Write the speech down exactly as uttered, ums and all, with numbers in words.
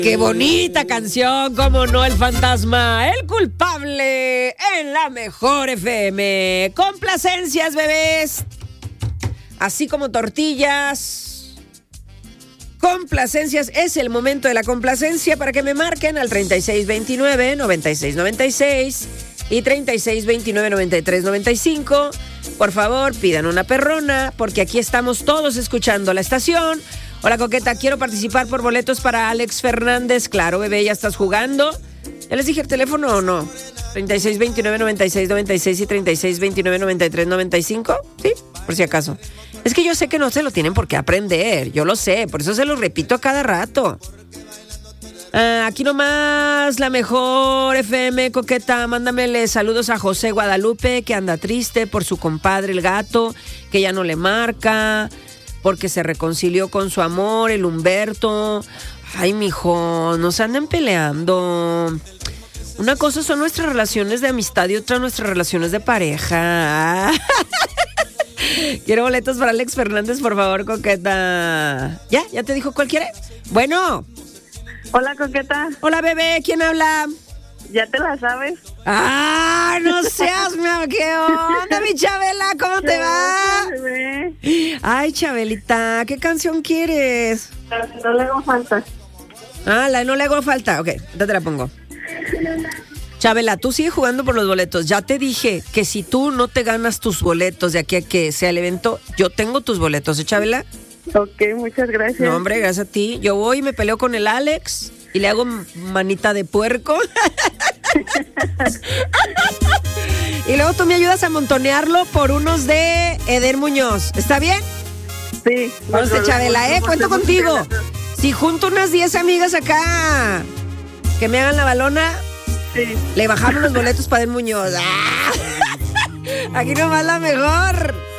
Qué bonita canción, cómo no, El Fantasma, el culpable en la mejor F M. Complacencias, bebés. Así como tortillas. Complacencias, es el momento de la complacencia para que me marquen al treinta y seis veintinueve, noventa y seis noventa y seis y treinta y seis veintinueve, noventa y tres noventa y cinco. Por favor, pidan una perrona, porque aquí estamos todos escuchando la estación. Hola, coqueta, quiero participar por boletos para Alex Fernández. Claro, bebé, ¿ya estás jugando? ¿Ya les dije el teléfono o no? treinta y seis veintinueve, noventa y seis noventa y seis y treinta y seis veintinueve, noventa y tres noventa y cinco. Sí, por si acaso. Es que yo sé que no se lo tienen por qué aprender. Yo lo sé, por eso se lo repito a cada rato. Ah, aquí nomás, la mejor F M, coqueta. Mándamele saludos a José Guadalupe, que anda triste por su compadre el gato, que ya no le marca, porque se reconcilió con su amor, el Humberto. Ay, mijo, no se anden peleando. Una cosa son nuestras relaciones de amistad y otra nuestras relaciones de pareja. Quiero boletos para Alex Fernández, por favor, coqueta. ¿Ya? ¿Ya te dijo cuál quiere? Bueno. Hola, coqueta. Hola, bebé. ¿Quién habla? ¿Ya te la sabes? ¡Ah! No seas, mi amor. ¿Qué onda, mi Chabela? ¿Cómo te va? Bebé. Ay, Chabelita, ¿qué canción quieres? No le hago falta. Ah, la no le hago falta. Ok, ya te la pongo. Chabela, tú sigues jugando por los boletos. Ya te dije que si tú no te ganas tus boletos de aquí a que sea el evento, yo tengo tus boletos, ¿eh, Chabela? Ok, muchas gracias. No, hombre, gracias a ti. Yo voy y me peleo con el Alex y le hago manita de puerco. Y luego tú me ayudas a montonearlo por unos de Eder Muñoz. ¿Está bien? Sí. Vamos de Chabela, ¿eh? Cuento contigo. Si junto unas diez amigas acá que me hagan la balona, sí, le bajamos los boletos para Eder Muñoz. ¡Ah! Aquí nomás la mejor.